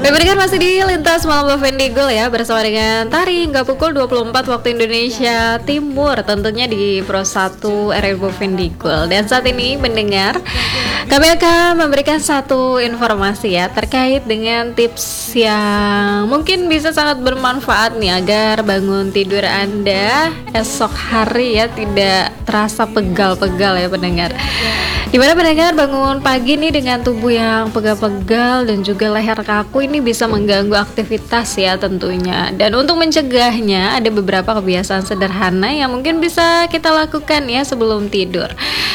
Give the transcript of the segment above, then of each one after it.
Pendengar masih di Lintas Malam Bendigul ya, bersama dengan Tari hingga pukul 24 waktu Indonesia Timur, tentunya di Pro 1 RRI Bendigul. Dan saat ini mendengar, kami akan memberikan satu informasi ya terkait dengan tips yang mungkin bisa sangat bermanfaat nih agar bangun tidur Anda esok hari ya tidak terasa pegal-pegal ya pendengar. Dimana pendengar bangun pagi nih dengan tubuh yang pegal-pegal dan juga leher kaku ini bisa mengganggu aktivitas ya tentunya. Dan untuk mencegahnya ada beberapa kebiasaan sederhana yang mungkin bisa kita lakukan ya sebelum tidur.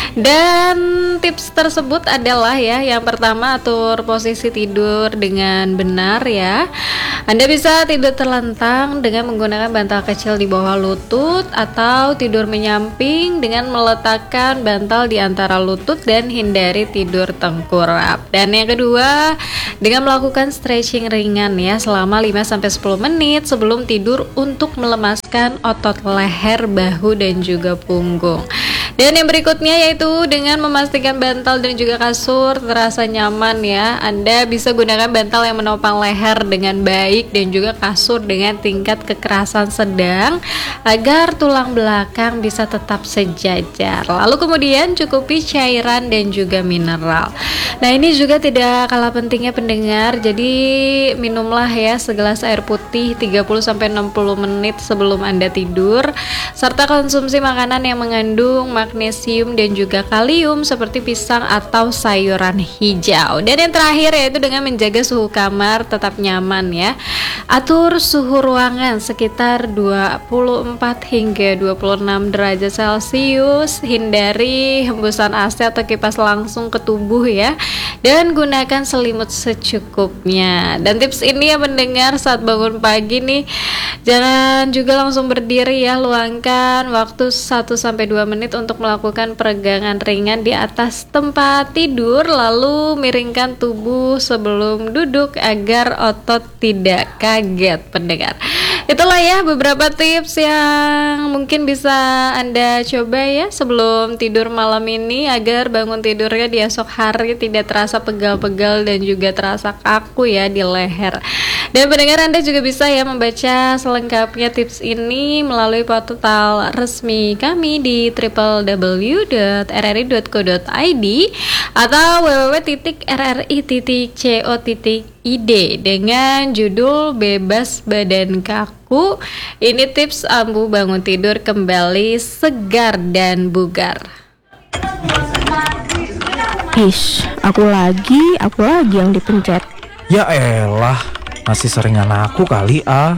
Dan tips tersebut adalah ya, yang pertama atur posisi tidur dengan benar ya. Anda bisa tidur terlentang dengan menggunakan bantal kecil di bawah lutut atau tidur menyamping dengan meletakkan bantal di antara lutut dan hindari tidur tengkurap. Dan yang kedua, dengan melakukan stretching ringan ya selama 5-10 menit sebelum tidur untuk melemaskan otot leher, bahu dan juga punggung. Dan yang berikutnya yaitu dengan memastikan bantal dan juga kasur terasa nyaman ya. Anda bisa gunakan bantal yang menopang leher dengan baik dan juga kasur dengan tingkat kekerasan sedang agar tulang belakang bisa tetap sejajar. Lalu kemudian cukupi cairan dan juga mineral. Nah, ini juga tidak kalah pentingnya pendengar. Jadi minumlah ya segelas air putih 30-60 menit sebelum Anda tidur, serta konsumsi makanan yang mengandung magnesium dan juga kalium seperti pisang atau sayuran hijau. Dan yang terakhir yaitu dengan menjaga suhu kamar tetap nyaman ya. Atur suhu ruangan sekitar 24 hingga 26 derajat Celcius. Hindari hembusan AC atau kipas langsung ke tubuh ya. Dan gunakan selimut secukupnya. Dan tips ini ya mendengar saat bangun pagi nih, jangan juga langsung berdiri ya. Luangkan waktu 1-2 menit untuk melakukan peregangan ringan di atas tempat tidur, lalu miringkan tubuh sebelum duduk agar otot tidak kaget pendengar. Itulah ya beberapa tips yang mungkin bisa Anda coba ya sebelum tidur malam ini agar bangun tidurnya di esok hari tidak terasa pegal-pegal dan juga terasa kaku ya di leher. Dan pendengar, Anda juga bisa ya membaca selengkapnya tips ini melalui portal resmi kami di www.rri.co.id atau www.rri.co.id dengan judul Bebas Badan Kaku. Ini tips ampuh bangun tidur kembali segar dan bugar. Ish, aku lagi yang dipencet. Ya elah, masih seringan aku kali ah.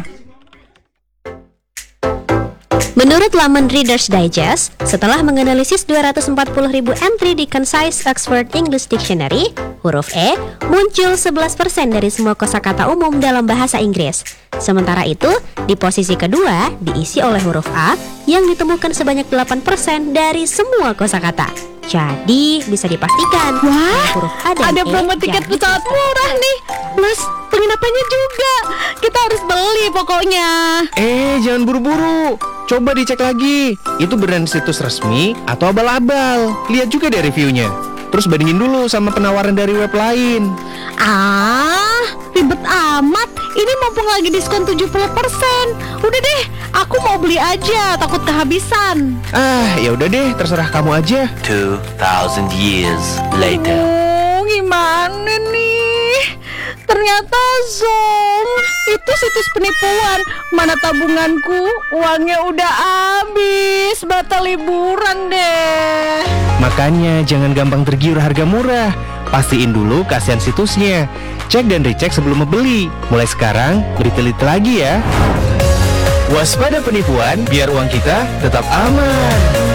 Menurut laman Reader's Digest, setelah menganalisis 240.000 entry di Concise Oxford English Dictionary, huruf E muncul 11% dari semua kosakata umum dalam bahasa Inggris. Sementara itu, di posisi kedua diisi oleh huruf A yang ditemukan sebanyak 8% dari semua kosakata. Jadi bisa dipastikan huruf A dan Ada E promo tiket pesawat murah nih, plus penginapannya juga. Kita harus beli pokoknya. Jangan buru-buru, coba dicek lagi. Itu beneran situs resmi atau abal-abal. Lihat juga deh reviewnya. Terus bandingin dulu sama penawaran dari web lain. Ribet amat. Ini mumpung lagi diskon 70%. Udah deh, aku mau beli aja, takut kehabisan. Ya udah deh, terserah kamu aja. 2,000 years later. Gimana nih? Ternyata Zoom itu situs penipuan. Mana tabunganku? Uangnya udah habis. Batal liburan deh. Makanya jangan gampang tergiur harga murah. Pastiin dulu keaslian situsnya. Cek dan recheck sebelum membeli. Mulai sekarang, beriteliti lagi ya. Waspada penipuan, biar uang kita tetap aman.